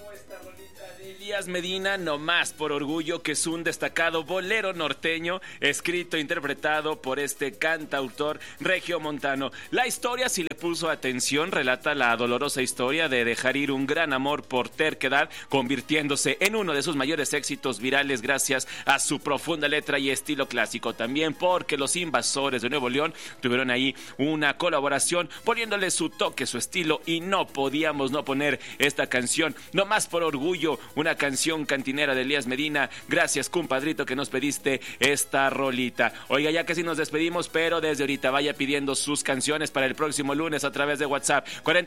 Elías Medina, nomás por orgullo, que es un destacado bolero norteño, escrito e interpretado por este cantautor regiomontano. La historia, si le puso atención, relata la dolorosa historia de dejar ir un gran amor por terquedad, convirtiéndose en uno de sus mayores éxitos virales gracias a su profunda letra y estilo clásico. También porque los Invasores de Nuevo León tuvieron ahí una colaboración, poniéndole su toque, su estilo, y no podíamos no poner esta canción, nomás por orgullo, una canción cantinera de Elías Medina. Gracias, compadrito, que nos pediste esta rolita. Oiga, ya casi nos despedimos, pero desde ahorita vaya pidiendo sus canciones para el próximo lunes a través de WhatsApp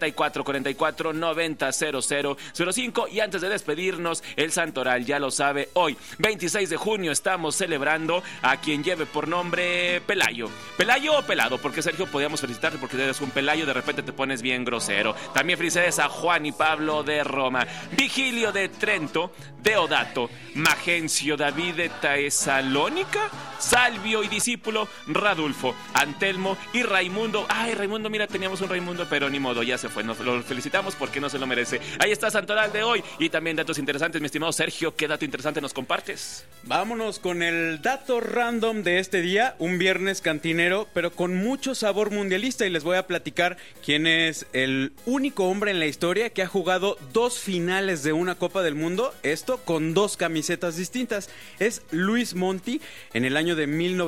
4444-900005. Y antes de despedirnos, el santoral ya lo sabe, hoy 26 de junio estamos celebrando a quien lleve por nombre Pelayo. Pelayo o Pelado, porque Sergio, podíamos felicitarte porque eres un Pelayo, de repente te pones bien grosero. También felicidades a Juan y Pablo de Roma, Vigilio de Trento, Deodato, Magencio, David de Tesalónica, Salvio y discípulo, Radulfo, Antelmo y Raimundo. Ay, Raimundo, mira, teníamos un Raimundo, pero ni modo, ya se fue. Nos lo felicitamos porque no se lo merece. Ahí está Santoral de hoy y también datos interesantes, mi estimado Sergio. ¿Qué dato interesante nos compartes? Vámonos con el dato random de este día, un viernes cantinero, pero con mucho sabor mundialista, y les voy a platicar quién es el único hombre en la historia que ha jugado 2 finales de una Copa del Mundo, esto con 2 camisetas distintas. Es Luis Monti. En el año de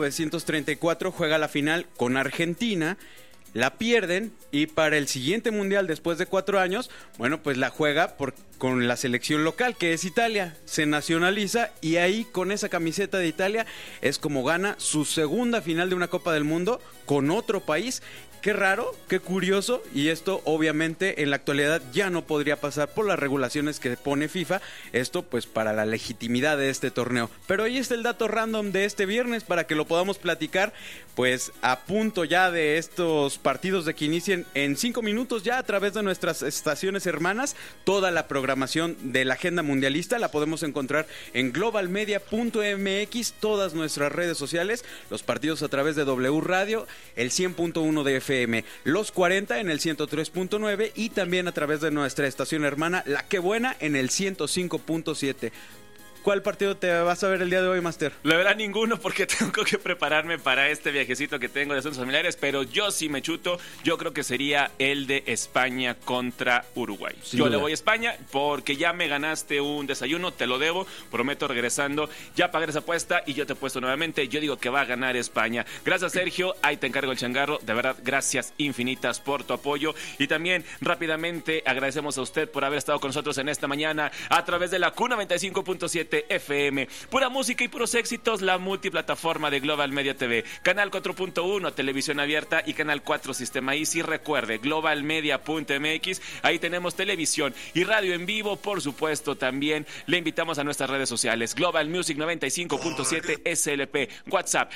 1934 juega la final con Argentina, la pierden, y para el siguiente mundial, después de 4 años, bueno, pues la juega con la selección local, que es Italia. Se nacionaliza y ahí, con esa camiseta de Italia, es como gana su segunda final de una Copa del Mundo con otro país. Qué raro, qué curioso, y esto obviamente en la actualidad ya no podría pasar por las regulaciones que pone FIFA, esto pues para la legitimidad de este torneo. Pero ahí está el dato random de este viernes para que lo podamos platicar, pues a punto ya de estos partidos de que inicien en 5 minutos ya a través de nuestras estaciones hermanas. Toda la programación de la agenda mundialista la podemos encontrar en globalmedia.mx, todas nuestras redes sociales, los partidos a través de W Radio, el 100.1 de FM, los 40 en el 103.9 y también a través de nuestra estación hermana La Que Buena en el 105.7. ¿Cuál partido te vas a ver el día de hoy, Master? La verdad, ninguno, porque tengo que prepararme para este viajecito que tengo de asuntos familiares, pero yo sí me chuto. Yo creo que sería el de España contra Uruguay. Yo le voy a España porque ya me ganaste un desayuno, te lo debo, prometo regresando. Ya pagué esa apuesta y yo te he puesto nuevamente. Yo digo que va a ganar España. Gracias, Sergio. Ahí te encargo el changarro. De verdad, gracias infinitas por tu apoyo. Y también, rápidamente, agradecemos a usted por haber estado con nosotros en esta mañana a través de la Q95.7 FM, pura música y puros éxitos, la multiplataforma de Global Media TV, canal 4.1 televisión abierta y canal 4 sistema Easy. Recuerde, globalmedia.mx, ahí tenemos televisión y radio en vivo. Por supuesto, también le invitamos a nuestras redes sociales, Global Music 95.7 SLP, WhatsApp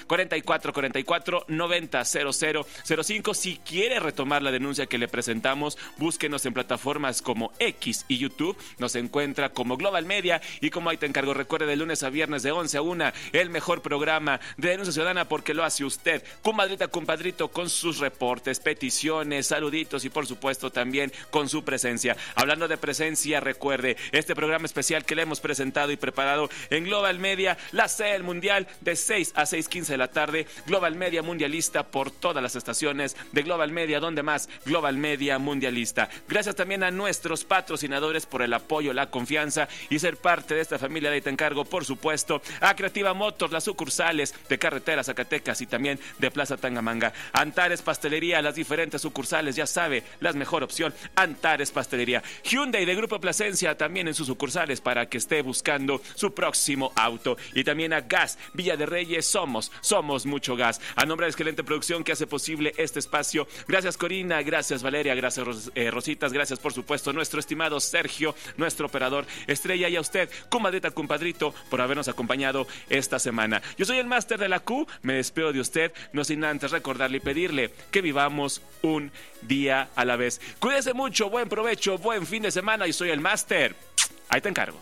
4444-900005. Si quiere retomar la denuncia que le presentamos, búsquenos en plataformas como X y YouTube, nos encuentra como Global Media. Y como ahí te encargo, recuerde, de lunes a viernes de 11 a 1, el mejor programa de denuncia ciudadana porque lo hace usted. Comadrita, compadrito, con sus reportes, peticiones, saluditos y por supuesto también con su presencia. Hablando de presencia, recuerde, este programa especial que le hemos presentado y preparado en Global Media, la sede del Mundial, de 6 a 6:15 de la tarde, Global Media Mundialista por todas las estaciones de Global Media, donde más, Global Media Mundialista. Gracias también a nuestros patrocinadores por el apoyo, la confianza y ser parte de esta familia de Te Encargo, por supuesto, a Creativa Motors, las sucursales de Carretera Zacatecas y también de Plaza Tangamanga. Antares Pastelería, las diferentes sucursales, ya sabe, la mejor opción, Antares Pastelería. Hyundai de Grupo Plasencia, también en sus sucursales para que esté buscando su próximo auto. Y también a Gas Villa de Reyes, somos mucho gas. A nombre de Excelente Producción que hace posible este espacio, gracias Corina, gracias Valeria, gracias Rositas, gracias por supuesto nuestro estimado Sergio, nuestro operador estrella, y a usted, comadrita, compadrito, por habernos acompañado esta semana. Yo soy el Máster de la Q, me despido de usted, no sin antes recordarle y pedirle que vivamos un día a la vez. Cuídese mucho, buen provecho, buen fin de semana. Yo soy el Máster, ahí te encargo.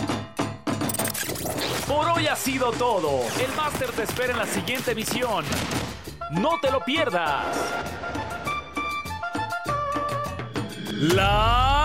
Por hoy ha sido todo. El Máster te espera en la siguiente emisión. No te lo pierdas. La